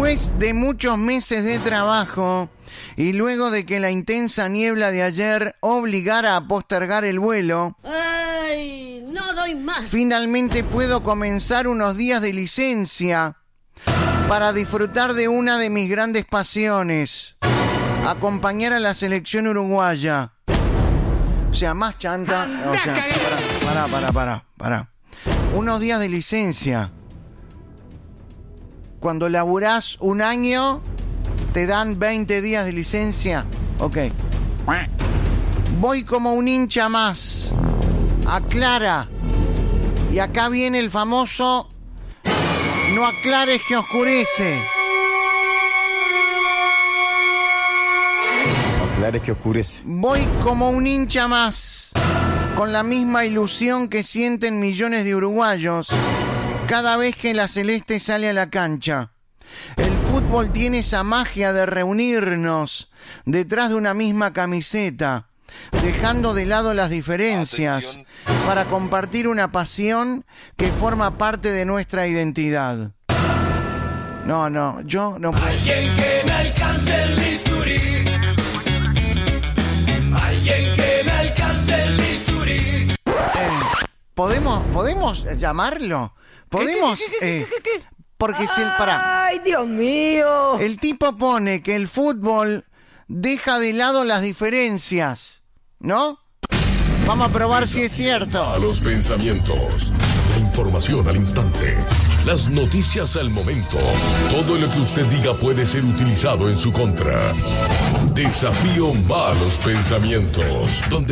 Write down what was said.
Después de muchos meses de trabajo y luego de que la intensa niebla de ayer obligara a postergar el vuelo, ¡ay! No doy más. Finalmente puedo comenzar unos días de licencia para disfrutar de una de mis grandes pasiones: acompañar a la selección uruguaya. O sea, más chanta. O sea, pará. Unos días de licencia. Cuando laburás un año, te dan 20 días de licencia. Ok. Voy como un hincha más. Aclara. Y acá viene el famoso: no aclares que oscurece. Claro, es que oscurece. Voy como un hincha más, con la misma ilusión que sienten millones de uruguayos cada vez que la celeste sale a la cancha. El fútbol tiene esa magia de reunirnos detrás de una misma camiseta, dejando de lado las diferencias para compartir una pasión que forma parte de nuestra identidad. No, yo no puedo. Alguien que me alcance el bisturí. Alguien que me alcance el bisturí. ¿Podemos llamarlo? ¿Podemos? ¿Qué? Porque si pará. ¡Ay, Dios mío! El tipo pone que el fútbol deja de lado las diferencias, ¿no? Vamos a probar si es cierto. A los pensamientos, la información al instante, las noticias al momento. Todo lo que usted diga puede ser utilizado en su contra. Desafío Malos Pensamientos, donde